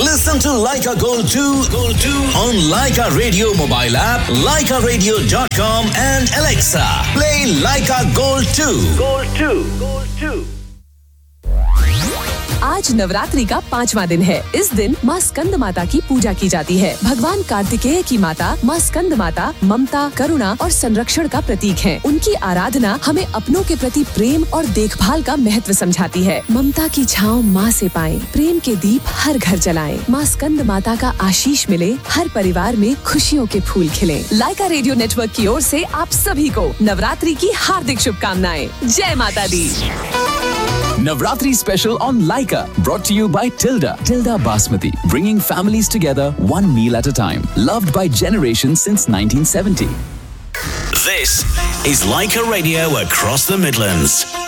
Listen to Leica Gold 2 on Leica Radio mobile app, leicaradio.com and Alexa. Play Leica Gold 2. आज नवरात्रि का 5वां दिन है। इस दिन माँ स्कंद माता की पूजा की जाती है। भगवान कार्तिकेय की माता माँ स्कंद माता ममता, करुणा और संरक्षण का प्रतीक है। उनकी आराधना हमें अपनों के प्रति प्रेम और देखभाल का महत्व समझाती है। ममता की छाँव माँ से पाएं, प्रेम के दीप हर घर जलाएं। माँ स्कंद माता का आशीष मिले, हर परिवार में खुशियों के फूल खिले। लाइका रेडियो नेटवर्क की ओर से आप सभी को नवरात्रि की हार्दिक शुभकामनाएं। जय माता दी। Navratri special on Leica, brought to you by Tilda Basmati, bringing families together one meal at a time. Loved by generations since 1970. This is Leica Radio across the Midlands.